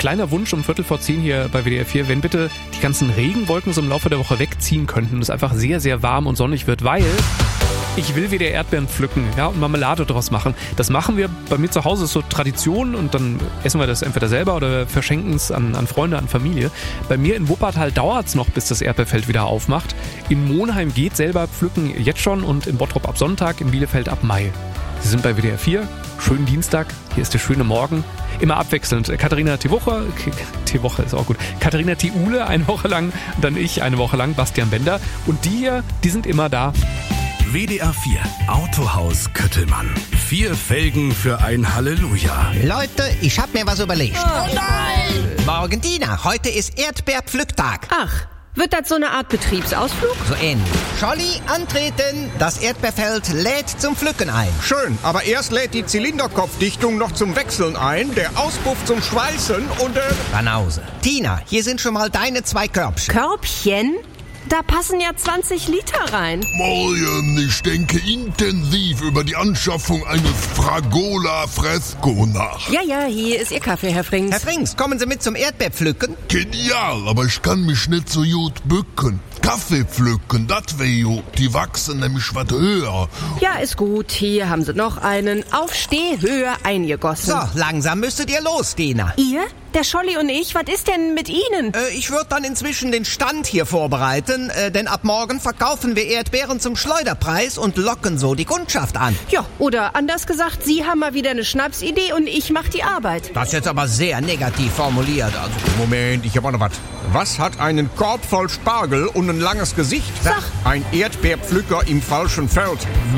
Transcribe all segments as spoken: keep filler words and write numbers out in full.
kleiner Wunsch um Viertel vor zehn hier bei W D R vier, wenn bitte die ganzen Regenwolken so im Laufe der Woche wegziehen könnten und es einfach sehr, sehr warm und sonnig wird, weil ich will wieder Erdbeeren pflücken, ja, und Marmelade draus machen. Das machen wir bei mir zu Hause, ist so Tradition und dann essen wir das entweder selber oder verschenken es an, an Freunde, an Familie. Bei mir in Wuppertal dauert es noch, bis das Erdbeerfeld wieder aufmacht. In Monheim geht selber pflücken jetzt schon und in Bottrop ab Sonntag, in Bielefeld ab Mai. Sie sind bei W D R vier, schönen Dienstag, hier ist der schöne Morgen. Immer abwechselnd. Katharina Tewoche, Tewoche ist auch gut. Katharina Thiule eine Woche lang, dann ich eine Woche lang, Bastian Bender. Und die hier, die sind immer da. W D R vier Autohaus Köttelmann. Vier Felgen für ein Halleluja. Leute, ich hab mir was überlegt. Oh nein! Morgen, Dina, heute ist Erdbeerpflücktag. Ach, wird das so eine Art Betriebsausflug? So ähnlich. Scholli, antreten. Das Erdbeerfeld lädt zum Pflücken ein. Schön, aber erst lädt die Zylinderkopfdichtung noch zum Wechseln ein, der Auspuff zum Schweißen und der... Banause. Tina, hier sind schon mal deine zwei Körbchen. Körbchen? Da passen ja zwanzig Liter rein. Morgen, ich denke intensiv über die Anschaffung eines Fragola Fresco nach. Ja, ja, hier ist Ihr Kaffee, Herr Frings. Herr Frings, kommen Sie mit zum Erdbeerpflücken? Genial, aber ich kann mich nicht so gut bücken. Kaffee pflücken, das wär gut. Die wachsen nämlich was höher. Ja, ist gut. Hier haben Sie noch einen auf Stehhöhe eingegossen. So, langsam müsstet ihr los, Dina. Ihr? Der Scholli und ich? Was ist denn mit Ihnen? Äh, ich würde dann inzwischen den Stand hier vorbereiten, äh, denn ab morgen verkaufen wir Erdbeeren zum Schleuderpreis und locken so die Kundschaft an. Ja, oder anders gesagt, Sie haben mal wieder eine Schnapsidee und ich mach die Arbeit. Das ist jetzt aber sehr negativ formuliert. Also, Moment, ich hab auch noch was. Was hat einen Korb voll Spargel und ein langes Gesicht? Sag. Ein Erdbeerpflücker im falschen Feld.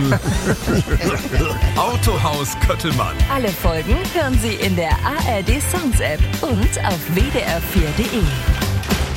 Autohaus Köttelmann. Alle Folgen hören Sie in der A R D Sounds App und auf W D R vier Punkt D E.